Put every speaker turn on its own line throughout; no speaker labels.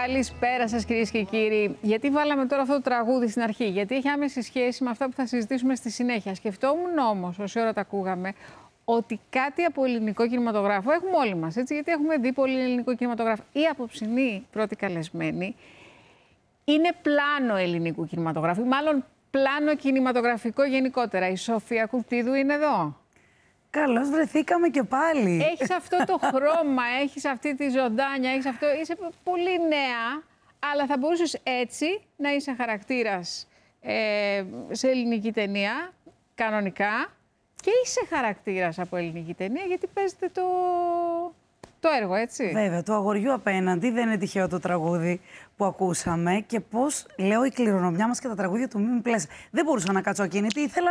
Καλησπέρα σας κυρίες και κύριοι. Γιατί βάλαμε τώρα αυτό το τραγούδι στην αρχή? Γιατί έχει άμεση σχέση με αυτά που θα συζητήσουμε στη συνέχεια. Σκεφτόμουν όμως, όση ώρα τα ακούγαμε, ότι κάτι από ελληνικό κινηματογράφο έχουμε όλοι μας, έτσι, γιατί έχουμε δει πολύ ελληνικό κινηματογράφο. Η απόψινή πρώτη καλεσμένη είναι πλάνο ελληνικού κινηματογράφου, μάλλον πλάνο κινηματογραφικό γενικότερα. Η Σοφία Κουφτίδου είναι εδώ.
Καλώς βρεθήκαμε και πάλι.
Έχεις αυτό το χρώμα, έχεις αυτή τη ζωντάνια, έχεις αυτό... είσαι πολύ νέα, αλλά θα μπορούσες έτσι να είσαι χαρακτήρας σε ελληνική ταινία, κανονικά, και είσαι χαρακτήρας από ελληνική ταινία, γιατί παίζετε το έργο, έτσι. Βέβαια,
του αγοριού απέναντι δεν είναι τυχαίο το τραγούδι που ακούσαμε και πώς, λέω, η κληρονομιά μας και τα τραγούδια του Μίμη Πλέσσα. Δεν μπορούσα να κάτσω ακίνητη, ήθελα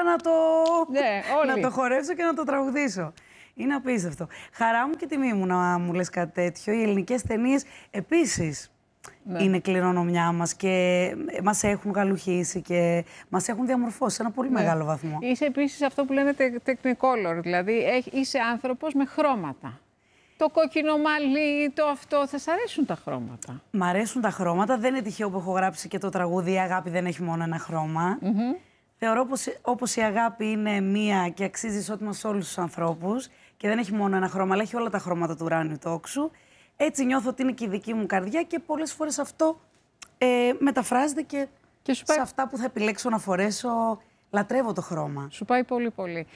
να το χορέψω και να το τραγουδήσω. Είναι απίστευτο. Χαρά μου και τιμή μου να μου λες κάτι τέτοιο. Οι ελληνικές ταινίες επίσης είναι κληρονομιά μας και μας έχουν γαλουχίσει και μας έχουν διαμορφώσει σε ένα πολύ μεγάλο βαθμό.
Είσαι επίσης αυτό που λένε technicolor, δηλαδή είσαι άνθρωπος με χρώματα. Το κόκκινο μαλλί, το αυτό, θα σ' αρέσουν τα χρώματα?
Μ' αρέσουν τα χρώματα. Δεν είναι τυχαίο που έχω γράψει και το τραγούδι «Η αγάπη δεν έχει μόνο ένα χρώμα». Θεωρώ πως όπως η αγάπη είναι μία και αξίζει ισότιμα σε όλους τους ανθρώπους και δεν έχει μόνο ένα χρώμα, αλλά έχει όλα τα χρώματα του ουράνιου τόξου. Έτσι νιώθω ότι είναι και η δική μου καρδιά και πολλές φορές αυτό μεταφράζεται και σε αυτά που θα επιλέξω να φορέσω. Λατρεύω το χρώμα.
Σου πάει πολύ πολύ.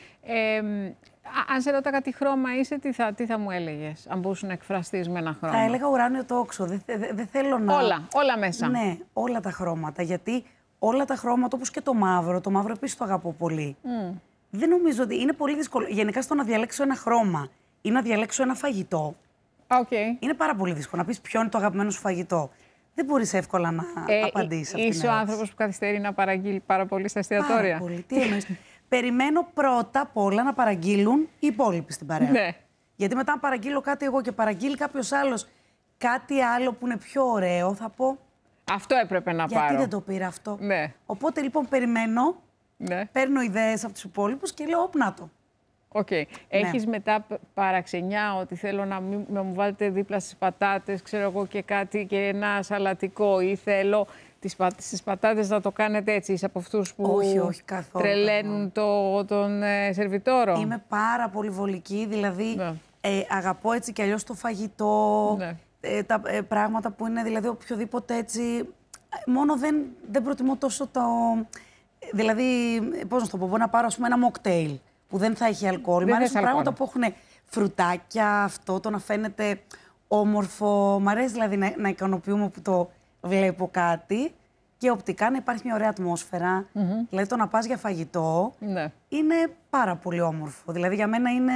Αν σε ρώταγα τι χρώμα είσαι, τι θα μου έλεγες, αν μπορούσε να εκφραστείς με ένα χρώμα?
Θα έλεγα ουράνιο τόξο. Δεν θέλω να...
Όλα μέσα.
Ναι, όλα τα χρώματα. Γιατί όλα τα χρώματα, όπως και το μαύρο επίσης το αγαπώ πολύ. Δεν νομίζω ότι είναι πολύ δύσκολο. Γενικά στο να διαλέξω ένα χρώμα ή να διαλέξω ένα φαγητό, είναι πάρα πολύ δύσκολο. Να πεις ποιο είναι το αγαπημένο σου φαγητό. Δεν μπορείς εύκολα να απαντήσεις.
Είσαι ο άνθρωπος που καθυστερεί να παραγγείλει πάρα πολύ στα εστιατόρια?
Πάρα πολύ. Τι εννοείς? Περιμένω πρώτα απ' όλα να παραγγείλουν οι υπόλοιποι στην παρέα.
Ναι.
Γιατί μετά, αν παραγγείλω κάτι εγώ και παραγγείλει κάποιος άλλος κάτι άλλο που είναι πιο ωραίο, θα πω.
Αυτό έπρεπε να πάρω.
Γιατί δεν το πήρα αυτό?
Ναι.
Οπότε λοιπόν περιμένω, παίρνω ιδέες από τους υπόλοιπους και λέω: να το.
Έχεις μετά παραξενιά ότι θέλω να μου βάλετε δίπλα στις πατάτες, ξέρω εγώ, και κάτι και ένα σαλατικό, ή θέλω στις πατάτες να το κάνετε έτσι? Είσαι από αυτούς που
όχι, καθόλου,
τρελαίνουν τον σερβιτόρο?
Είμαι πάρα πολύ βολική, δηλαδή αγαπώ έτσι κι αλλιώς το φαγητό, τα πράγματα που είναι δηλαδή οποιοδήποτε έτσι, μόνο δεν προτιμώ τόσο το... Δηλαδή, πώς να το πω, μπορώ να πάρω ας πούμε ένα μοκτέιλ που δεν θα έχει αλκοόλ. Μ' αρέσουν πράγματα που έχουν φρουτάκια, αυτό, το να φαίνεται όμορφο. Μ' αρέσει δηλαδή να ικανοποιούμε που το βλέπω κάτι και οπτικά να υπάρχει μια ωραία ατμόσφαιρα. Δηλαδή το να πας για φαγητό είναι πάρα πολύ όμορφο. Δηλαδή για μένα είναι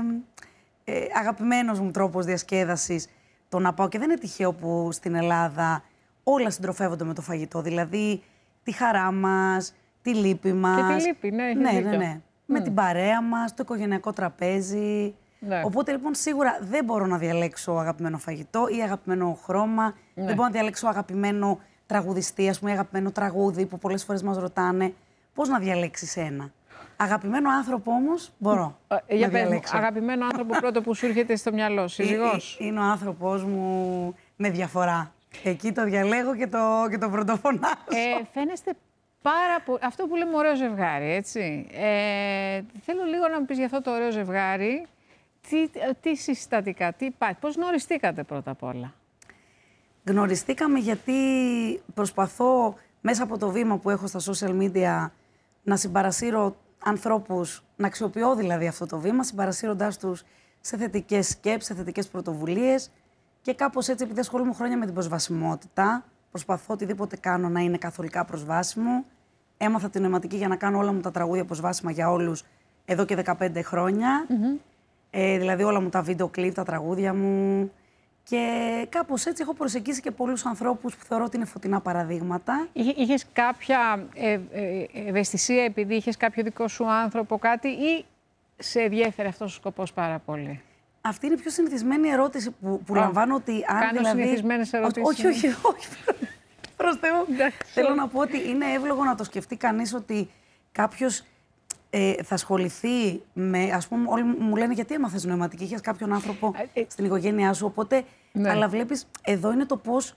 αγαπημένος μου τρόπος διασκέδασης το να πάω. Και δεν είναι τυχαίο που στην Ελλάδα όλα συντροφεύονται με το φαγητό. Δηλαδή τη χαρά μας, τη λύπη μας.
Και τη λύπη, ναι.
Με την παρέα μας, το οικογενειακό τραπέζι. Οπότε λοιπόν σίγουρα δεν μπορώ να διαλέξω αγαπημένο φαγητό ή αγαπημένο χρώμα. Δεν μπορώ να διαλέξω αγαπημένο τραγουδιστή, ας πούμε, αγαπημένο τραγούδι που πολλές φορές μας ρωτάνε πώς να διαλέξεις ένα. Αγαπημένο άνθρωπο όμως μπορώ να διαλέξω.
Αγαπημένο άνθρωπο πρώτο που σου έρχεται στο μυαλό, σύζυγός?
Είναι ο άνθρωπός μου με διαφορά. Εκεί το διαλέγω και το πρωτοφωνάζω.
Φαίνεστε πάρα πολύ. Αυτό που λέμε ωραίο ζευγάρι, έτσι. Θέλω λίγο να μου πεις για αυτό το ωραίο ζευγάρι. Τι συστατικά, τι υπάρχει, πώς γνωριστήκατε πρώτα απ' όλα?
Γνωριστήκαμε γιατί προσπαθώ μέσα από το βήμα που έχω στα social media να συμπαρασύρω ανθρώπους, να αξιοποιώ δηλαδή αυτό το βήμα, συμπαρασύροντάς τους σε θετικές σκέψεις, σε θετικές πρωτοβουλίες και κάπως έτσι, επειδή ασχολούμαι χρόνια με την προσβασιμότητα, προσπαθώ οτιδήποτε κάνω να είναι καθολικά προσβάσιμο. Έμαθα την νοηματική για να κάνω όλα μου τα τραγούδια προσβάσιμα για όλους εδώ και 15 χρόνια. Δηλαδή όλα μου τα βίντεο κλιπ, τα τραγούδια μου. Και κάπως έτσι έχω προσεγγίσει και πολλούς ανθρώπους που θεωρώ ότι είναι φωτεινά παραδείγματα.
Είχες κάποια ευαισθησία επειδή είχες κάποιο δικό σου άνθρωπο, κάτι, ή σε ενδιέφερε αυτός ο σκοπός πάρα πολύ?
Αυτή είναι η πιο συνηθισμένη ερώτηση που λαμβάνω, ότι αν
κάνω
δηλαδή...
συνηθισμένες ερωτήσεις.
Όχι. Προς Θεού. Θέλω να πω ότι είναι εύλογο να το σκεφτεί κανείς ότι κάποιος θα ασχοληθεί με, ας πούμε, όλοι μου λένε γιατί έμαθες νοηματική, είχες κάποιον άνθρωπο στην οικογένειά σου, οπότε, αλλά βλέπεις, εδώ είναι το πώς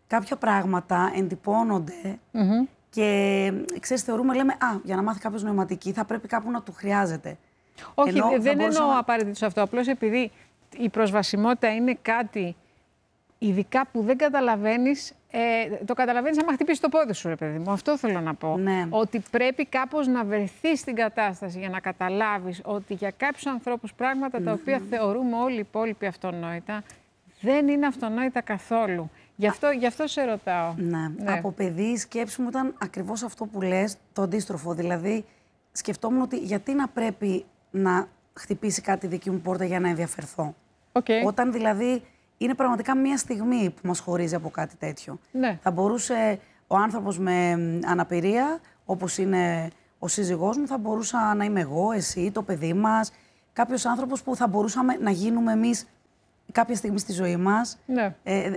κάποια πράγματα εντυπώνονται και ξέρεις, θεωρούμε, λέμε, για να μάθει κάποιος νοηματική θα πρέπει κάπου να του χρειάζεται.
Όχι, δεν εννοώ απαραίτητο αυτό. Απλώς επειδή η προσβασιμότητα είναι κάτι ειδικά που δεν καταλαβαίνεις, το καταλαβαίνεις άμα χτυπήσει το πόδι σου, ρε παιδί μου. Αυτό θέλω να πω.
Ναι.
Ότι πρέπει κάπως να βρεθείς στην κατάσταση για να καταλάβεις ότι για κάποιους ανθρώπους πράγματα τα οποία θεωρούμε όλοι οι υπόλοιποι αυτονόητα, δεν είναι αυτονόητα καθόλου. Γι' αυτό σε ρωτάω.
Ναι. Από παιδί η σκέψη μου ήταν ακριβώς αυτό που λες, το αντίστροφο. Δηλαδή, σκεφτόμουν ότι γιατί να πρέπει να χτυπήσει κάτι δική μου πόρτα για να ενδιαφερθώ. Όταν δηλαδή είναι πραγματικά μία στιγμή που μας χωρίζει από κάτι τέτοιο.
Ναι.
Θα μπορούσε ο άνθρωπος με αναπηρία, όπως είναι ο σύζυγός μου, θα μπορούσα να είμαι εγώ, εσύ, το παιδί μας, κάποιος άνθρωπος που θα μπορούσαμε να γίνουμε εμείς κάποια στιγμή στη ζωή μας.
Ναι.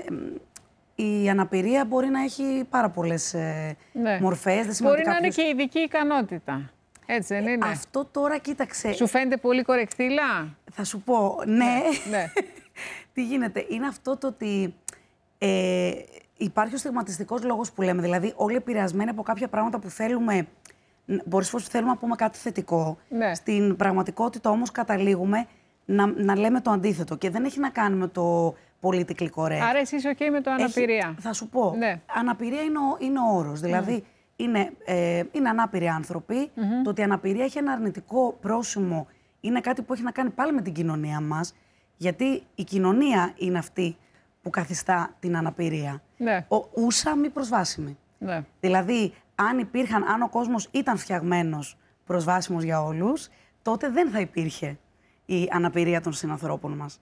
Η αναπηρία μπορεί να έχει πάρα πολλές μορφές.
Μπορεί να είναι και ειδική ικανότητα. Έτσι δεν είναι?
Αυτό τώρα, κοίταξε.
Σου φαίνεται πολύ κορεκτήλα?
Θα σου πω, ναι.
Ναι.
Τι γίνεται, είναι αυτό το ότι υπάρχει ο στιγματιστικός λόγος που λέμε. Δηλαδή, όλοι επηρεασμένοι από κάποια πράγματα που θέλουμε. Πολλές φορές θέλουμε να πούμε κάτι θετικό.
Ναι.
Στην πραγματικότητα όμως καταλήγουμε να λέμε το αντίθετο. Και δεν έχει να κάνει με το politically correct.
Άρα εσύ είσαι OK με το αναπηρία?
Θα σου πω.
Ναι.
Αναπηρία είναι ο όρος. Δηλαδή, είναι ανάπηροι άνθρωποι. Το ότι η αναπηρία έχει ένα αρνητικό πρόσημο είναι κάτι που έχει να κάνει πάλι με την κοινωνία μας. Γιατί η κοινωνία είναι αυτή που καθιστά την αναπηρία.
Ναι.
Ούσα μη προσβάσιμη.
Ναι.
Δηλαδή, αν ο κόσμος ήταν φτιαγμένος προσβάσιμος για όλους, τότε δεν θα υπήρχε η αναπηρία των συνανθρώπων μας.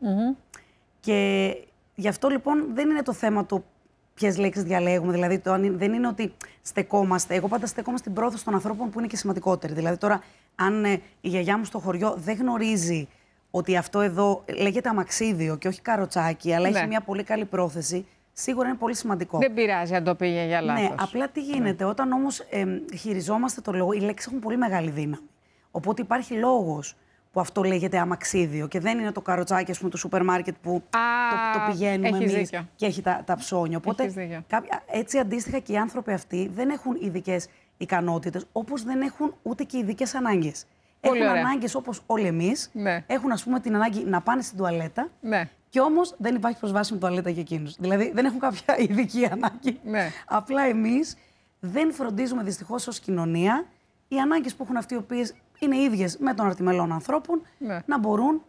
Και γι' αυτό λοιπόν δεν είναι το θέμα το ποιες λέξεις διαλέγουμε. Δηλαδή, δεν είναι ότι στεκόμαστε. Εγώ πάντα στεκόμαι στην πρόθεση των ανθρώπων που είναι και σημαντικότερη. Δηλαδή, τώρα, αν η γιαγιά μου στο χωριό δεν γνωρίζει ότι αυτό εδώ λέγεται αμαξίδιο και όχι καροτσάκι, αλλά έχει μια πολύ καλή πρόθεση, σίγουρα είναι πολύ σημαντικό.
Δεν πειράζει αν το πήγε για λάθος.
Ναι, απλά τι γίνεται, όταν όμως χειριζόμαστε το λόγο, οι λέξεις έχουν πολύ μεγάλη δύναμη. Οπότε υπάρχει λόγος που αυτό λέγεται αμαξίδιο και δεν είναι το καροτσάκι, ας πούμε, του σούπερ μάρκετ που το πηγαίνουμε εμείς και έχει τα ψώνια. Οπότε έτσι αντίστοιχα και οι άνθρωποι αυτοί δεν έχουν ειδικές ικανότητες, όπως δεν έχουν ούτε και ειδικές ανάγκες. Έχουν ανάγκες όπως όλοι εμείς.
Ναι.
Έχουν, ας πούμε, την ανάγκη να πάνε στην τουαλέτα.
Ναι.
Και όμως δεν υπάρχει προσβάσιμη τουαλέτα για εκείνους. Δηλαδή δεν έχουν κάποια ειδική ανάγκη.
Ναι.
Απλά εμείς δεν φροντίζουμε δυστυχώς ως κοινωνία οι ανάγκες που έχουν αυτοί οι οποίες είναι ίδιες με των αρτιμελών ανθρώπων να μπορούν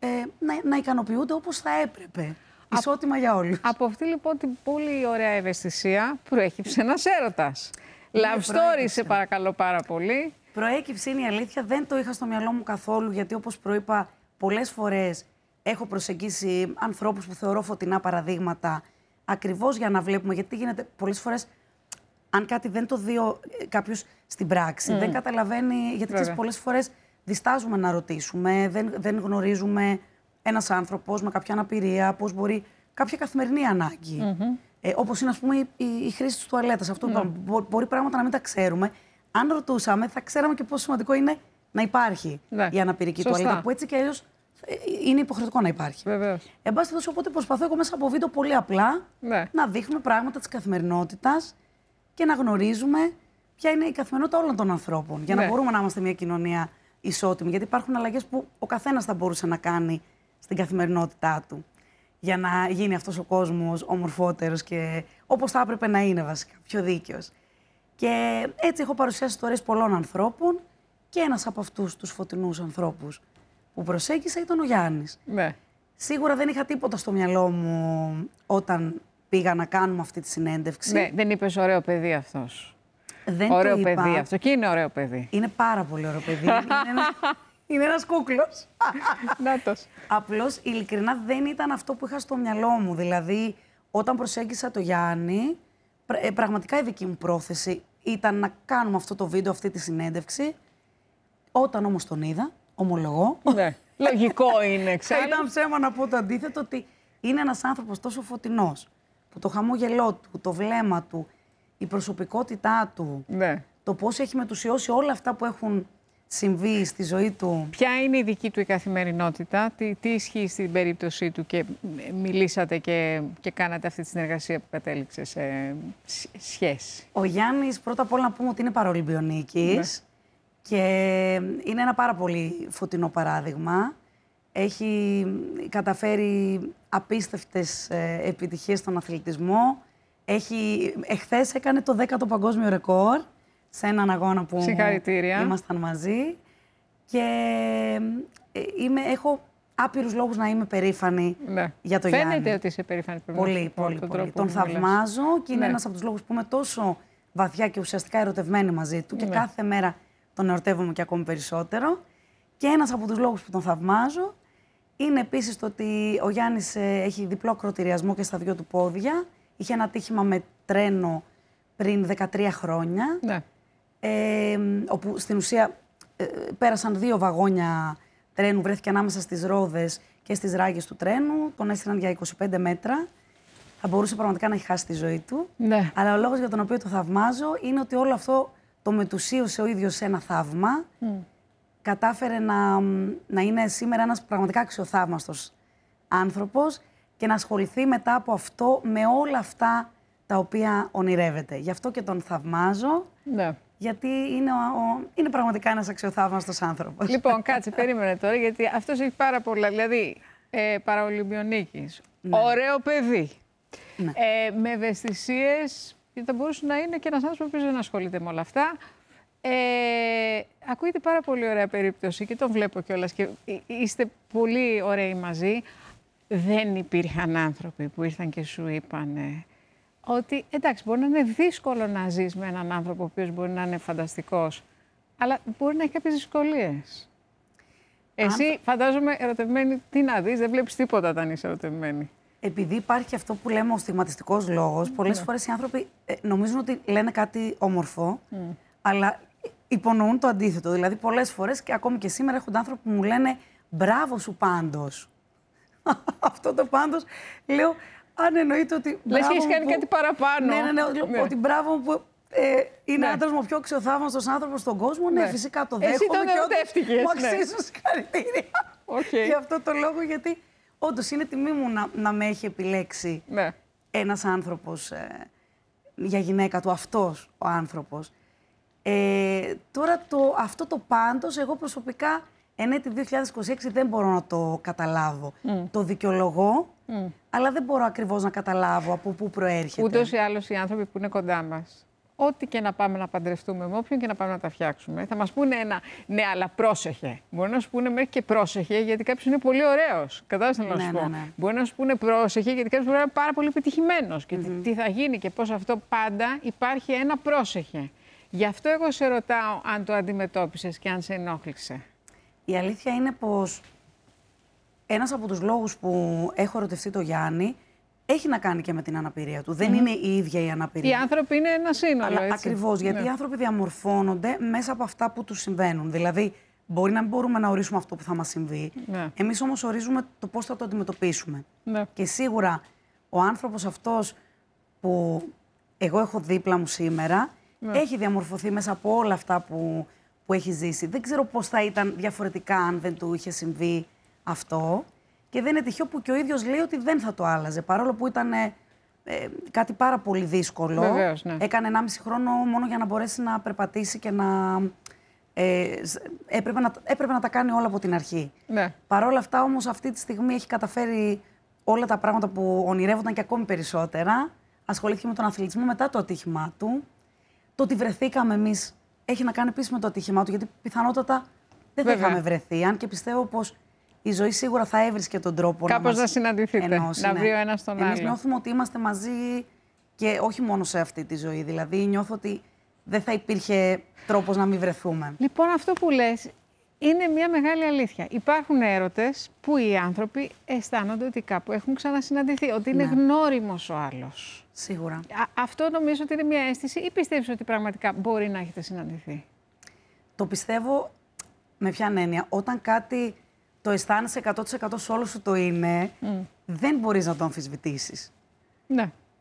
να ικανοποιούνται όπως θα έπρεπε. Ισότιμα για όλους.
Από αυτή λοιπόν την πολύ ωραία ευαισθησία προέκυψε ένας έρωτας. Love story, σε παρακαλώ πάρα πολύ.
Προέκυψε, είναι η αλήθεια. Δεν το είχα στο μυαλό μου καθόλου, γιατί όπως προείπα πολλές φορές έχω προσεγγίσει ανθρώπους που θεωρώ φωτεινά παραδείγματα, ακριβώς για να βλέπουμε. Γιατί γίνεται πολλές φορές, αν κάτι δεν το δει κάποιος στην πράξη, δεν καταλαβαίνει. Γιατί ξέρεις, πολλές φορές διστάζουμε να ρωτήσουμε, δεν γνωρίζουμε ένας άνθρωπος με κάποια αναπηρία, πώς μπορεί κάποια καθημερινή ανάγκη. Όπως είναι, ας πούμε, η χρήση της τουαλέτας. Αυτό μπορεί πράγματα να μην τα ξέρουμε. Αν ρωτούσαμε, θα ξέραμε και πόσο σημαντικό είναι να υπάρχει η αναπηρική τουαλέτα, που έτσι και αλλιώς είναι υποχρεωτικό να υπάρχει.
Βεβαίως.
Εν πάση περιπτώσει, οπότε προσπαθώ εγώ μέσα από βίντεο πολύ απλά να δείχνουμε πράγματα της καθημερινότητας και να γνωρίζουμε ποια είναι η καθημερινότητα όλων των ανθρώπων. Για να μπορούμε να είμαστε μια κοινωνία ισότιμη. Γιατί υπάρχουν αλλαγές που ο καθένας θα μπορούσε να κάνει στην καθημερινότητά του. Για να γίνει αυτός ο κόσμος ομορφότερος και όπως θα έπρεπε να είναι, βασικά, πιο δίκαιος. Και έτσι έχω παρουσιάσει ιστορίες πολλών ανθρώπων και ένας από αυτούς τους φωτεινούς ανθρώπους που προσέγγισα ήταν ο Γιάννης.
Ναι.
Σίγουρα δεν είχα τίποτα στο μυαλό μου όταν πήγα να κάνουμε αυτή τη συνέντευξη.
Ναι, δεν είπες ωραίο παιδί αυτός.
Δεν
ωραίο
το είπα.
παιδί αυτό. Και είναι ωραίο παιδί.
Είναι πάρα πολύ ωραίο παιδί. Είναι ένας κούκλος.
Νάτος.
Απλώς, ειλικρινά, δεν ήταν αυτό που είχα στο μυαλό μου. Δηλαδή, όταν προσέγγισα το Γιάννη, πραγματικά η δική μου πρόθεση ήταν να κάνουμε αυτό το βίντεο, αυτή τη συνέντευξη. Όταν όμως τον είδα, ομολογώ.
Ναι. Λογικό είναι, ξέρεις.
Θα ήταν ψέμα να πω το αντίθετο, ότι είναι ένας άνθρωπος τόσο φωτεινός, που το χαμόγελό του, το βλέμμα του, η προσωπικότητά του, το πώς έχει μετουσιώσει όλα αυτά που έχουν συμβεί στη ζωή του.
Ποια είναι η δική του η καθημερινότητα, τι ισχύει στην περίπτωσή του και μιλήσατε και κάνατε αυτή τη συνεργασία που κατέληξε σε σχέση?
Ο Γιάννης, πρώτα απ' όλα να πούμε ότι είναι παραολυμπιονίκης και είναι ένα πάρα πολύ φωτεινό παράδειγμα. Έχει καταφέρει απίστευτες επιτυχίες στον αθλητισμό. Εχθές έκανε το 10ο παγκόσμιο ρεκόρ σε έναν αγώνα που ήμασταν μαζί. Και έχω άπειρους λόγους να είμαι περήφανη για το Γιάννη.
Φαίνεται ότι είσαι περήφανη.
Πολύ. Τον θαυμάζω και είναι ένας από τους λόγους που είμαι τόσο βαθιά και ουσιαστικά ερωτευμένη μαζί του και κάθε μέρα τον ερωτεύομαι και ακόμη περισσότερο. Και ένας από τους λόγους που τον θαυμάζω είναι επίσης το ότι ο Γιάννης έχει διπλό ακροτηριασμό και στα 2 του πόδια. Είχε ένα ατύχημα με τρένο πριν 13 χρόνια, όπου στην ουσία πέρασαν 2 βαγόνια τρένου, βρέθηκε ανάμεσα στις ρόδες και στις ράγες του τρένου, τον έστειλαν για 25 μέτρα. Θα μπορούσε πραγματικά να έχει χάσει τη ζωή του. Ναι. Αλλά ο λόγος για τον οποίο το θαυμάζω είναι ότι όλο αυτό το μετουσίωσε ο ίδιος σε ένα θαύμα. Κατάφερε να είναι σήμερα ένας πραγματικά αξιοθαύμαστος άνθρωπος και να ασχοληθεί μετά από αυτό με όλα αυτά τα οποία ονειρεύεται. Γι' αυτό και τον θαυμάζω, γιατί είναι πραγματικά ένας αξιοθαύμαστος άνθρωπος.
Λοιπόν, κάτσε, περίμενε τώρα, γιατί αυτός έχει πάρα πολλά, δηλαδή παραολυμπιονίκης, ωραίο παιδί, με ευαισθησίες, γιατί θα μπορούσε να είναι και ένας άνθρωπος που δεν ασχολείται με όλα αυτά. Ακούγεται πάρα πολύ ωραία περίπτωση και τον βλέπω κιόλας και είστε πολύ ωραίοι μαζί. Δεν υπήρχαν άνθρωποι που ήρθαν και σου είπαν ότι εντάξει, μπορεί να είναι δύσκολο να ζεις με έναν άνθρωπο ο οποίος μπορεί να είναι φανταστικός, αλλά μπορεί να έχει κάποιες δυσκολίες. Εσύ, φαντάζομαι, ερωτευμένη, τι να δεις, δεν βλέπεις τίποτα όταν είσαι ερωτευμένη.
Επειδή υπάρχει αυτό που λέμε ο στιγματιστικός λόγος, πολλές φορές οι άνθρωποι νομίζουν ότι λένε κάτι όμορφο, αλλά υπονοούν το αντίθετο. Δηλαδή, πολλές φορές και ακόμη και σήμερα έχουν άνθρωποι που μου λένε «Μπράβο σου πάντως». Αυτό το πάντως, λέω, αν εννοείται ότι.
Λες και έχεις κάνει κάτι παραπάνω.
Ναι, ότι μπράβο που είναι άντρας μου ο πιο αξιοθαύμαστος άνθρωπος στον κόσμο. Ναι, φυσικά το δέχομαι.
Εσύ τον ερωτεύτηκες.
Μου αξίζουν συγχαρητήρια. Για αυτό το λόγο, γιατί όντως είναι τιμή μου να με έχει επιλέξει ένας άνθρωπος για γυναίκα του, αυτός ο άνθρωπος. Τώρα αυτό το πάντως, εγώ προσωπικά εν έτη 2026 δεν μπορώ να το καταλάβω. Το δικαιολογώ, αλλά δεν μπορώ ακριβώς να καταλάβω από πού προέρχεται.
Ούτως ή άλλως οι άνθρωποι που είναι κοντά μας, ό,τι και να πάμε να παντρευτούμε, με όποιον και να πάμε να τα φτιάξουμε, θα μας πούνε ένα «ναι, αλλά πρόσεχε». Μπορεί να σου πούνε μέχρι και πρόσεχε, γιατί κάποιος είναι πολύ ωραίος. Κατάλαβες να σου πω. Μπορεί να σου πούνε πρόσεχε, γιατί κάποιος μπορεί να είναι πάρα πολύ πετυχημένος. Και τι θα γίνει και πώς αυτό, πάντα υπάρχει ένα πρόσεχε. Γι' αυτό εγώ σε ρωτάω αν το αντιμετώπισες και αν σε ενόχλησε.
Η αλήθεια είναι πως ένας από τους λόγους που έχω ερωτευτεί το Γιάννη έχει να κάνει και με την αναπηρία του. Δεν είναι η ίδια η αναπηρία.
Οι άνθρωποι είναι ένα σύνολο, έτσι.
Ακριβώς, γιατί οι άνθρωποι διαμορφώνονται μέσα από αυτά που τους συμβαίνουν. Δηλαδή, μπορεί να μην μπορούμε να ορίσουμε αυτό που θα μας συμβεί. Εμείς όμως ορίζουμε το πώς θα το αντιμετωπίσουμε. Και σίγουρα ο άνθρωπος αυτός που εγώ έχω δίπλα μου σήμερα έχει διαμορφωθεί μέσα από όλα αυτά που έχει ζήσει. Δεν ξέρω πώς θα ήταν διαφορετικά αν δεν του είχε συμβεί αυτό. Και δεν είναι τυχαίο που και ο ίδιος λέει ότι δεν θα το άλλαζε. Παρόλο που ήταν κάτι πάρα πολύ δύσκολο.
Βεβαίως,
έκανε 1,5 χρόνο μόνο για να μπορέσει να περπατήσει και να. Έπρεπε να τα κάνει όλα από την αρχή. Παρ' όλα αυτά όμως αυτή τη στιγμή έχει καταφέρει όλα τα πράγματα που ονειρεύονταν και ακόμη περισσότερα. Ασχολήθηκε με τον αθλητισμό μετά το ατύχημά του. Το ότι βρεθήκαμε εμείς έχει να κάνει επίσης με το ατύχημά του, γιατί πιθανότατα δεν θα είχαμε βρεθεί. Αν και πιστεύω πως η ζωή σίγουρα θα έβρισκε τον τρόπο
κάπως να συναντηθείτε, ενώσει, να βρει ο ένας τον άλλο.
Εμείς νιώθουμε ότι είμαστε μαζί και όχι μόνο σε αυτή τη ζωή. Δηλαδή, νιώθω ότι δεν θα υπήρχε τρόπος να μην βρεθούμε.
Λοιπόν, αυτό που λες είναι μια μεγάλη αλήθεια. Υπάρχουν έρωτες που οι άνθρωποι αισθάνονται ότι κάπου έχουν ξανασυναντηθεί, ότι είναι γνώριμος ο άλλος.
Σίγουρα.
Αυτό νομίζω ότι είναι μια αίσθηση ή πιστεύεις ότι πραγματικά μπορεί να έχετε συναντηθεί?
Το πιστεύω με ποιαν έννοια. Όταν κάτι το αισθάνεσαι 100% σε όλο σου το είναι, δεν μπορείς να το αμφισβητήσεις.
Ναι.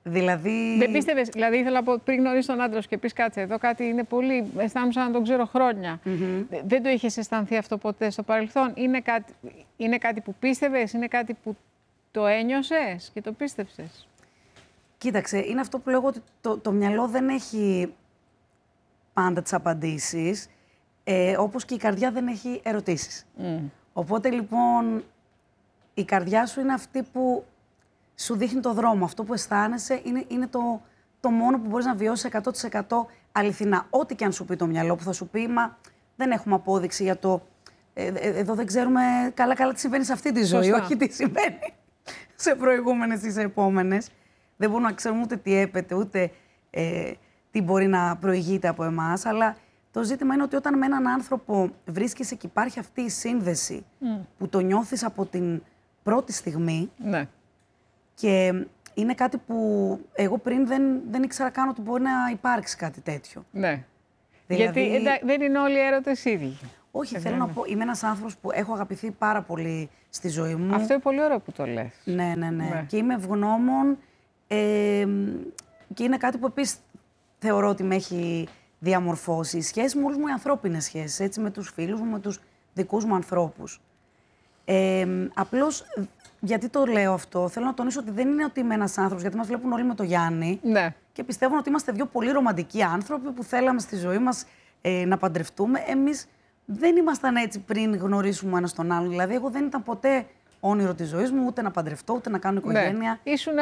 Δηλαδή...
Δεν πίστευες, δηλαδή ήθελα να πω πριν γνωρίσεις τον άντρα σου και πεις κάτσε εδώ κάτι είναι πολύ, αισθάνομαι να τον ξέρω χρόνια. Δεν το είχες αισθανθεί αυτό ποτέ στο παρελθόν? Είναι κάτι που πίστευες, είναι κάτι που το ένιωσες και το πίστεψες?
Κοίταξε, είναι αυτό που λέγω ότι το μυαλό δεν έχει πάντα τις απαντήσεις, όπως και η καρδιά δεν έχει ερωτήσεις. Οπότε λοιπόν η καρδιά σου είναι αυτή που σου δείχνει το δρόμο. Αυτό που αισθάνεσαι είναι το μόνο που μπορείς να βιώσεις 100% αληθινά. Ό,τι και αν σου πει το μυαλό, που θα σου πει, μα δεν έχουμε απόδειξη για το... εδώ δεν ξέρουμε καλά τι συμβαίνει σε αυτή τη ζωή, όχι τι συμβαίνει σε προηγούμενες ή σε επόμενες. Δεν μπορούμε να ξέρουμε ούτε τι έπεται, ούτε τι μπορεί να προηγείται από εμάς. Αλλά το ζήτημα είναι ότι όταν με έναν άνθρωπο βρίσκεσαι και υπάρχει αυτή η σύνδεση που το νιώθεις από την πρώτη στιγμή,
ναι.
Και είναι κάτι που εγώ πριν δεν ήξερα καν ότι μπορεί να υπάρξει κάτι τέτοιο.
Ναι.
Δηλαδή...
Γιατί δεν είναι όλοι οι έρωτες ίδιοι.
Όχι, θέλω να πω, είμαι ένας άνθρωπος που έχω αγαπηθεί πάρα πολύ στη ζωή μου.
Αυτό είναι πολύ ωραίο που το λες.
Ναι. Και είμαι ευγνώμων και είναι κάτι που επίσης θεωρώ ότι με έχει διαμορφώσει. Οι σχέσεις μου, όλες μου οι ανθρώπινες σχέσεις, έτσι, με τους φίλους μου, με τους δικούς μου ανθρώπους. Απλώς, γιατί το λέω αυτό, θέλω να τονίσω ότι δεν είναι ότι είμαι ένας άνθρωπος, γιατί μας βλέπουν όλοι με το Γιάννη.
Ναι.
Και πιστεύουν ότι είμαστε δύο πολύ ρομαντικοί άνθρωποι που θέλαμε στη ζωή μας να παντρευτούμε. Εμείς δεν ήμασταν έτσι πριν γνωρίσουμε ένας τον άλλον. Δηλαδή, εγώ δεν ήταν ποτέ όνειρο της ζωής μου ούτε να παντρευτώ, ούτε να κάνω οικογένεια.
Ναι. Ήσουνα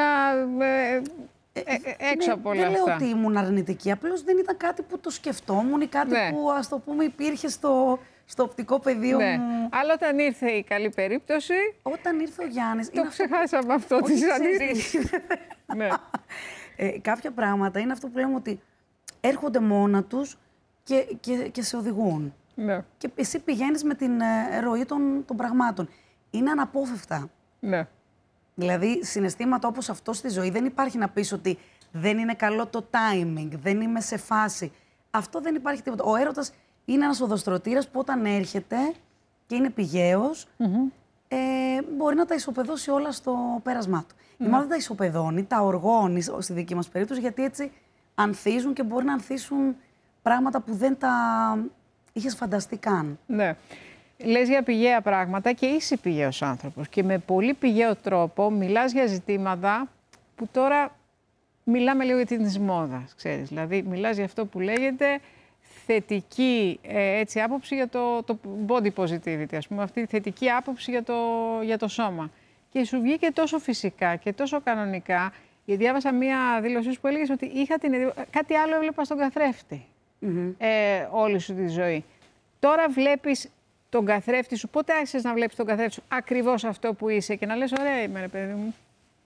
έξω από όλα αυτά.
Δεν λέω ότι ήμουν αρνητική, απλώς δεν ήταν κάτι που το σκεφτόμουν ή κάτι που, ας το πούμε, υπήρχε στο οπτικό πεδίο μου.
Αλλά όταν ήρθε η καλή περίπτωση...
Όταν ήρθε ο Γιάννης...
Το ξεχάσαμε αυτό, τις αντιρρήσεις. Ναι.
Κάποια πράγματα είναι αυτό που λέμε ότι έρχονται μόνα τους και σε οδηγούν.
Ναι.
Και εσύ πηγαίνεις με την ροή των πραγμάτων. Είναι αναπόφευκτα.
Ναι.
Δηλαδή, συναισθήματα όπως αυτό στη ζωή δεν υπάρχει να πεις ότι δεν είναι καλό το timing, δεν είμαι σε φάση. Αυτό δεν υπάρχει τίποτα. Ο έρωτας είναι ένας οδοστρωτήρας που όταν έρχεται και είναι πηγαίος, μπορεί να τα ισοπεδώσει όλα στο πέρασμά του. Ή μάλλον δεν τα ισοπεδώνει, τα οργώνει στη δική μας περίπτωση, γιατί έτσι ανθίζουν και μπορεί να ανθίσουν πράγματα που δεν τα είχες φανταστεί καν.
Ναι. Λες για πηγαία πράγματα και είσαι πηγαίος άνθρωπος και με πολύ πηγαίο τρόπο μιλάς για ζητήματα που τώρα μιλάμε λίγο για την μόδας, ξέρεις. Δηλαδή μιλάς για αυτό που λέγεται θετική έτσι, άποψη για το body positivity, ας πούμε, αυτή η θετική άποψη για το σώμα. Και σου βγήκε τόσο φυσικά και τόσο κανονικά, γιατί διάβασα μία δήλωσή που έλεγες ότι είχα κάτι άλλο έβλεπα στον καθρέφτη όλη σου τη ζωή. Τώρα βλέπεις τον καθρέφτη σου, πότε άρχισες να βλέπεις τον καθρέφτη σου ακριβώς αυτό που είσαι και να λες ωραία είμαι ρε παιδί μου?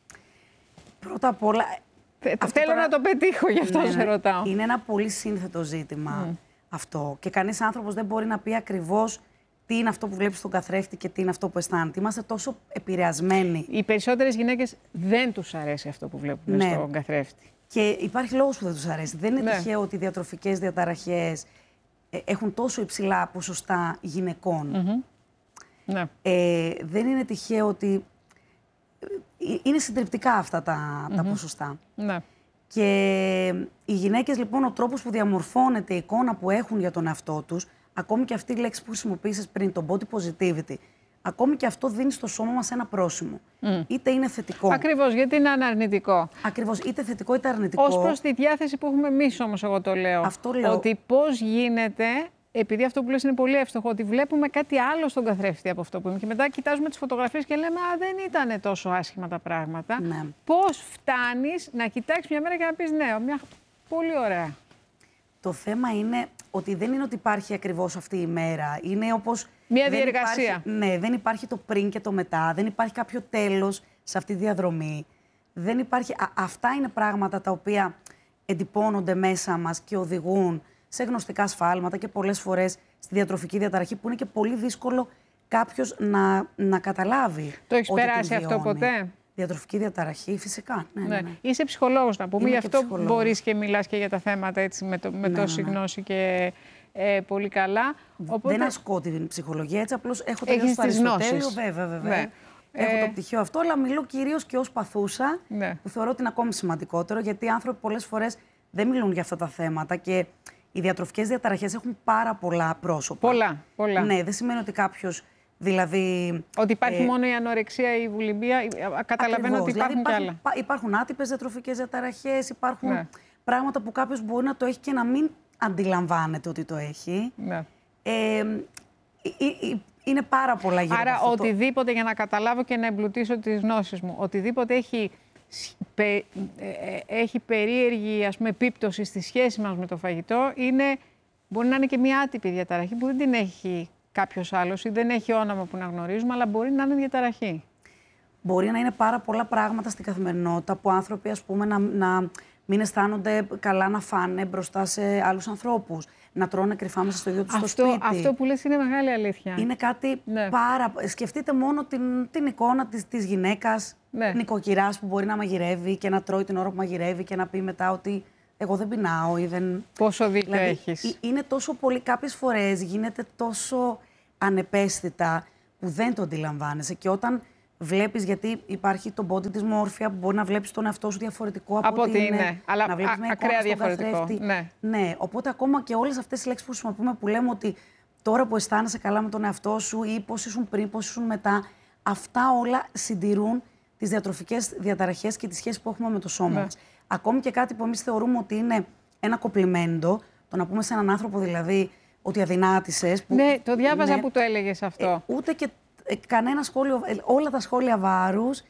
Πρώτα απ' όλα...
Θέλω να το πετύχω, γι' αυτό σε ρωτάω.
Είναι ένα πολύ σύνθετο ζήτημα αυτό. Και κανείς άνθρωπος δεν μπορεί να πει ακριβώς τι είναι αυτό που βλέπεις στον καθρέφτη και τι είναι αυτό που αισθάνεται. Είμαστε τόσο επηρεασμένοι.
Οι περισσότερες γυναίκες δεν τους αρέσει αυτό που βλέπουν στον καθρέφτη.
Και υπάρχει λόγος που δεν τους αρέσει. Δεν είναι τυχαίο ότι οι διατροφικές διαταραχές έχουν τόσο υψηλά ποσοστά γυναικών.
Ναι.
Δεν είναι τυχαίο ότι είναι συντριπτικά αυτά τα ποσοστά.
Ναι.
Και οι γυναίκες, λοιπόν, ο τρόπος που διαμορφώνεται η εικόνα που έχουν για τον εαυτό τους, ακόμη και αυτή η λέξη που χρησιμοποίησες πριν, το body positivity, ακόμη και αυτό δίνει στο σώμα μας ένα πρόσημο. Είτε είναι θετικό.
Ακριβώς, γιατί είναι αρνητικό.
Ακριβώς, είτε θετικό είτε αρνητικό.
Ως προς τη διάθεση που έχουμε εμείς όμως, εγώ το λέω.
Αυτό λέω.
Ότι πώς γίνεται, επειδή αυτό που λες είναι πολύ εύστοχο, ότι βλέπουμε κάτι άλλο στον καθρέφτη από αυτό που είμαι. Και μετά κοιτάζουμε τις φωτογραφίες και λέμε «Α, δεν ήταν τόσο άσχημα τα πράγματα».
Ναι.
Πώς φτάνεις να κοιτάξεις μια μέρα και να πεις «Ναι, μια πολύ ωραία».
Το θέμα είναι ότι δεν είναι ότι υπάρχει ακριβώς αυτή η μέρα. Είναι όπως...
Μια διεργασία.
Δεν υπάρχει το πριν και το μετά. Δεν υπάρχει κάποιο τέλος σε αυτή τη διαδρομή. Δεν υπάρχει... Αυτά είναι πράγματα τα οποία εντυπώνονται μέσα μας και οδηγούν σε γνωστικά σφάλματα και πολλές φορές στη διατροφική διαταραχή που είναι και πολύ δύσκολο κάποιος να καταλάβει.
Το έχεις περάσει αυτό ποτέ?
Διατροφική διαταραχή, φυσικά. Ναι.
Είσαι ψυχολόγος, να πούμε. Γι' αυτό
ψυχολόγος.
Μπορείς και μιλάς και για τα θέματα έτσι, με τόση γνώση και πολύ καλά.
Οπότε... Δεν ασκώ την ψυχολογία, έτσι απλώς έχω τελειώσει το Αριστοτέλειο, βέβαια.
Ναι.
Έχω το πτυχίο αυτό, αλλά μιλώ κυρίως και ως παθούσα,
Ναι.
που θεωρώ ότι είναι ακόμη σημαντικότερο, γιατί οι άνθρωποι πολλές φορές δεν μιλούν για αυτά τα θέματα και οι διατροφικές διαταραχές έχουν πάρα πολλά πρόσωπα.
Πολλά.
Ναι, δεν σημαίνει ότι κάποιος, δηλαδή...
Ότι υπάρχει μόνο η ανορεξία ή η βουλημία. Καταλαβαίνω
Ακριβώς.
ότι υπάρχουν κι άλλα.
Υπάρχουν άτυπες διατροφικές διαταραχές, υπάρχουν πράγματα που κάποιος μπορεί να το έχει και να μην αντιλαμβάνεται ότι το έχει.
Ναι.
Είναι πάρα πολλά γύρω από
Άρα,
αυτό.
οτιδήποτε, για να καταλάβω και να εμπλουτίσω τις γνώσεις μου, οτιδήποτε έχει περίεργη, ας πούμε, επίπτωση στη σχέση μας με το φαγητό, μπορεί να είναι και μια άτυπη διαταραχή που δεν την έχει κάποιος άλλος ή δεν έχει όνομα που να γνωρίζουμε, αλλά μπορεί να είναι διαταραχή.
Μπορεί να είναι πάρα πολλά πράγματα στην καθημερινότητα που άνθρωποι, ας πούμε, να μην αισθάνονται καλά να φάνε μπροστά σε άλλους ανθρώπους. Να τρώνε κρυφά μέσα στο ίδιο τους το σπίτι.
Αυτό που λες είναι μεγάλη αλήθεια.
Είναι κάτι Σκεφτείτε μόνο την εικόνα της γυναίκας νοικοκυράς που μπορεί να μαγειρεύει και να τρώει την ώρα που μαγειρεύει και να πει μετά ότι εγώ δεν πεινάω ή δεν...
Πόσο δίκιο
δηλαδή,
έχεις.
Είναι τόσο πολύ, κάποιες φορές γίνεται τόσο ανεπαίσθητα που δεν το αντιλαμβάνεσαι. Και όταν βλέπεις, γιατί υπάρχει το body dysmorphia που μπορεί να βλέπεις τον εαυτό σου διαφορετικό από ό,τι είναι.
Αλλά
να βλέπεις μια
ακραία
εικόνα στον
διαφορετικό.
καθρέφτη. Ναι, οπότε ακόμα και όλες αυτές οι λέξεις που χρησιμοποιούμε που λέμε ότι τώρα που αισθάνεσαι καλά με τον εαυτό σου ή πώς ήσουν πριν, πώς ήσουν μετά, αυτά όλα συντηρούν τις διατροφικές διαταραχές και τις σχέσεις που έχουμε με το σώμα μας. Ακόμη και κάτι που εμείς θεωρούμε ότι είναι ένα κοπλιμέντο, το να πούμε σε έναν άνθρωπο δηλαδή ότι αδυνάτησες.
Ναι, το διάβαζα που το έλεγες αυτό.
Ούτε και κανένα σχόλιο, όλα τα σχόλια βάρους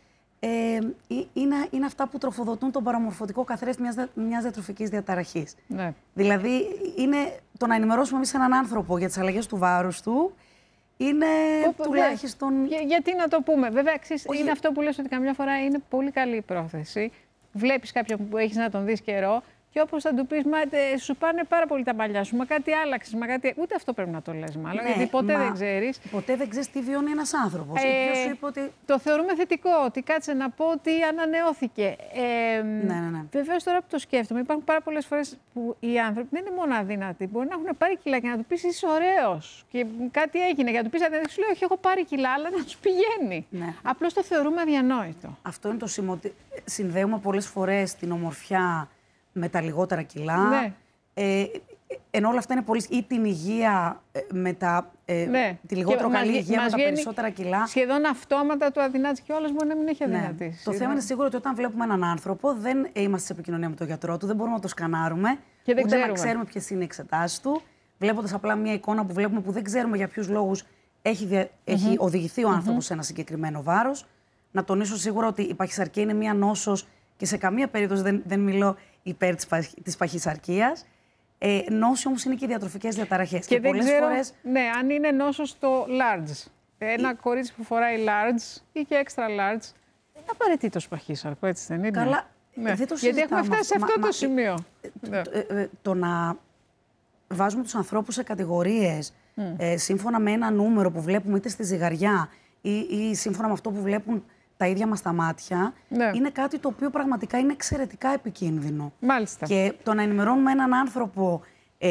είναι αυτά που τροφοδοτούν τον παραμορφωτικό καθρέφτη μιας διατροφικής διαταραχής.
Ναι.
Δηλαδή, είναι το να ενημερώσουμε εμείς έναν άνθρωπο για τις αλλαγές του βάρους του, είναι τουλάχιστον...
Γιατί να το πούμε. Βέβαια, είναι αυτό που λες ότι καμιά φορά είναι πολύ καλή η πρόθεση. Βλέπεις κάποιον που έχεις να τον δεις καιρό και όπως θα του πεις, σου πάνε πάρα πολύ τα μαλλιά σου, μα κάτι άλλαξες, μα κάτι... Ούτε αυτό πρέπει να το λες μάλλον, γιατί ποτέ δεν ξέρεις.
Ποτέ δεν ξέρεις τι βιώνει ένας άνθρωπος. Ποιος σου είπε ότι...
Το θεωρούμε θετικό, ότι κάτσε να πω ότι ανανεώθηκε.
Ναι.
Βεβαίως τώρα που το σκέφτομαι, υπάρχουν πάρα πολλές φορές που οι άνθρωποι δεν είναι μόνο αδύνατοι, μπορεί να έχουν πάρει κιλά και να του πεις είσαι ωραίος και κάτι έγινε, για να του πεις αδύνατη, σου λέει όχι έχω πάρει κιλά, αλλά να τους πηγαίνει.
Ναι.
Απλώς το θεωρούμε αδιανόητο.
Αυτό είναι το σήμα ότι συνδέουμε πολλές φορές την ομορφιά με τα λιγότερα κιλά.
Ναι.
Ενώ όλα αυτά είναι πολύ... ή την υγεία με τη λιγότερο καλή υγεία με τα περισσότερα κιλά.
Σχεδόν αυτόματα το αδυνάτης και όλας μπορεί να μην έχει αδυνατήσει.
Το θέμα είναι σίγουρο ότι όταν βλέπουμε έναν άνθρωπο δεν είμαστε σε επικοινωνία με τον γιατρό του, δεν μπορούμε να το σκανάρουμε, ούτε να ξέρουμε ποιες είναι οι εξετάσεις του. Βλέποντας απλά μια εικόνα που βλέπουμε που δεν ξέρουμε για ποιους λόγους έχει οδηγηθεί ο άνθρωπος σε ένα συγκεκριμένο βάρος. Να τονίσω σίγουρα ότι η παχυσαρκία είναι μια νόσος και σε καμία περίπτωση δεν μιλώ υπέρ της παχυσαρκίας. Νόση όμως είναι και οι διατροφικές διαταραχές.
Και δεν ξέρω αν είναι νόσος το large. Ένα κορίτσι που φοράει large ή και extra large, δεν είναι απαραίτητος παχύσαρκο, έτσι δεν είναι?
Καλά, δεν το συζητάμε.
Γιατί έχουμε φτάσει σε αυτό το σημείο.
Το να βάζουμε τους ανθρώπους σε κατηγορίες σύμφωνα με ένα νούμερο που βλέπουμε είτε στη ζυγαριά ή σύμφωνα με αυτό που βλέπουν τα ίδια μας τα μάτια, είναι κάτι το οποίο πραγματικά είναι εξαιρετικά επικίνδυνο.
Μάλιστα.
Και το να ενημερώνουμε έναν άνθρωπο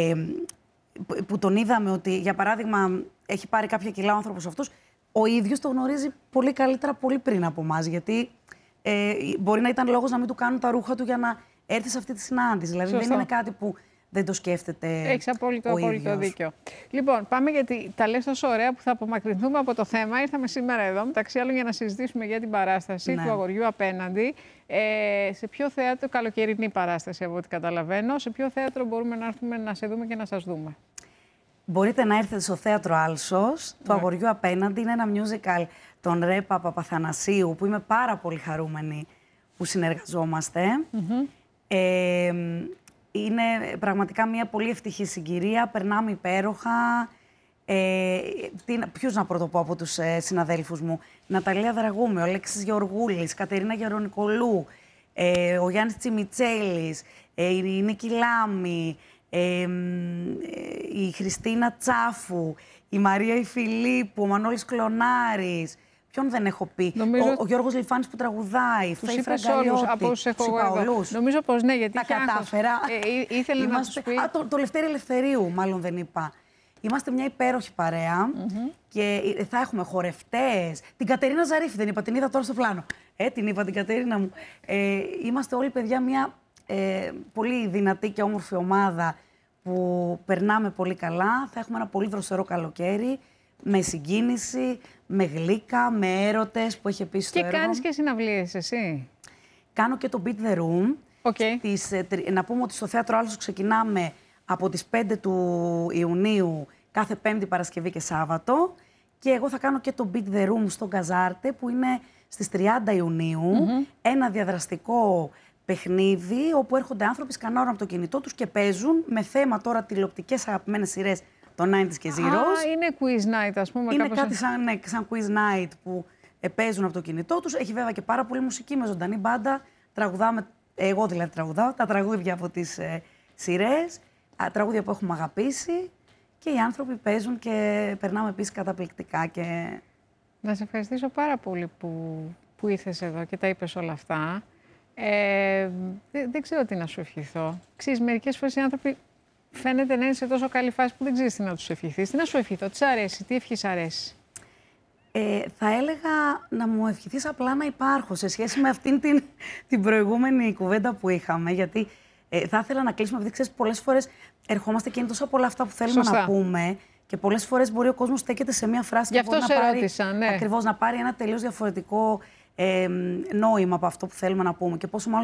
που τον είδαμε ότι, για παράδειγμα, έχει πάρει κάποια κιλά ο άνθρωπος αυτός, ο ίδιος το γνωρίζει πολύ καλύτερα πολύ πριν από εμάς, γιατί μπορεί να ήταν λόγος να μην του κάνουν τα ρούχα του για να έρθει σε αυτή τη συνάντηση. Δηλαδή δεν είναι κάτι που δεν το σκέφτεται.
Έχεις απόλυτο δίκιο. Λοιπόν, πάμε γιατί τα λες τόσο ωραία που θα απομακρυνθούμε από το θέμα. Ήρθαμε σήμερα εδώ, μεταξύ άλλων, για να συζητήσουμε για την παράσταση του Αγοριού Απέναντι. Σε ποιο θέατρο, καλοκαιρινή παράσταση από ό,τι καταλαβαίνω, σε ποιο θέατρο μπορούμε να έρθουμε να σε δούμε και να σας δούμε?
Μπορείτε να έρθετε στο θέατρο Άλσος, του Αγοριού Απέναντι. Είναι ένα musical των Ρέπα Παπαθανασίου, που είμαι πάρα πολύ χαρούμενη που συνεργαζόμαστε. Είναι πραγματικά μια πολύ ευτυχή συγκυρία, περνάμε υπέροχα. Ποιους να πρωτοπώ από τους συναδέλφους μου? Ναταλία Δραγούμη, ο Αλέξης Γεωργούλης, Κατερίνα Γερονικολού, ο Γιάννης Τσιμιτσέλης, η Νίκη Λάμη, η Χριστίνα Τσάφου, η Μαρία Ιφιλίππου, ο Μανώλης Κλωνάρης. Ποιον δεν έχω πει? Ο Γιώργος Λιφάνης που τραγουδάει,
τους είπες όλους, από όσους έχω εγώ εδώ. Νομίζω πως ναι, γιατί
τα κατάφερα.
Ήθελε να τους πει...
Το Λευτέρη Ελευθερίου, μάλλον δεν είπα. Είμαστε μια υπέροχη παρέα και θα έχουμε χορευτές. Την Κατερίνα Ζαρίφη δεν είπα, την είδα τώρα στο πλάνο. Την είπα την Κατερίνα μου. Είμαστε όλοι παιδιά μια πολύ δυνατή και όμορφη ομάδα που περνάμε πολύ καλά. Θα έχουμε ένα πολύ δροσερό καλοκαίρι, με συγκίνηση, με γλύκα, με έρωτες που έχει επίσης το έργο.
Και κάνεις και συναυλίες εσύ?
Κάνω και το Beat the Room.
Okay.
Να πούμε ότι στο Θέατρο Άλσος ξεκινάμε από τις 5 του Ιουνίου, κάθε Πέμπτη, Παρασκευή και Σάββατο. Και εγώ θα κάνω και το Beat the Room στο Γκαζάρτε, που είναι στις 30 Ιουνίου. Ένα διαδραστικό παιχνίδι, όπου έρχονται άνθρωποι, σκανάρουν από το κινητό τους και παίζουν με θέμα τώρα τηλεοπτικές αγαπημένες σειρές των 90s και Zeros.
Είναι quiz night, ας πούμε.
Είναι κάτι σαν quiz night που παίζουν από το κινητό τους. Έχει βέβαια και πάρα πολύ μουσική με ζωντανή μπάντα. Τραγουδάμε, εγώ δηλαδή τραγουδάω, τα τραγούδια από τις σειρές, τραγούδια που έχουμε αγαπήσει και οι άνθρωποι παίζουν και περνάμε επίσης καταπληκτικά. Και...
Να σε ευχαριστήσω πάρα πολύ που ήρθες εδώ και τα είπες όλα αυτά. Δεν ξέρω τι να σου ευχηθώ. Ξέρεις, μερικές φορές οι άνθρωποι φαίνεται να είναι σε τόσο καλή φάση που δεν ξέρεις τι να τους ευχηθείς. Τι να σου ευχηθώ, τι σ' αρέσει, τι ευχής αρέσει?
Θα έλεγα να μου ευχηθείς απλά να υπάρχω σε σχέση με αυτήν την προηγούμενη κουβέντα που είχαμε. Γιατί θα ήθελα να κλείσουμε, επειδή ξέρεις, πολλές φορές ερχόμαστε και είναι τόσο πολλά αυτά που θέλουμε να πούμε. Και πολλές φορές μπορεί ο κόσμος στέκεται σε μία φράση και μπορεί
να πάρει
ένα τελείως διαφορετικό νόημα από αυτό που θέλουμε να πούμε. Και πόσο μάλλον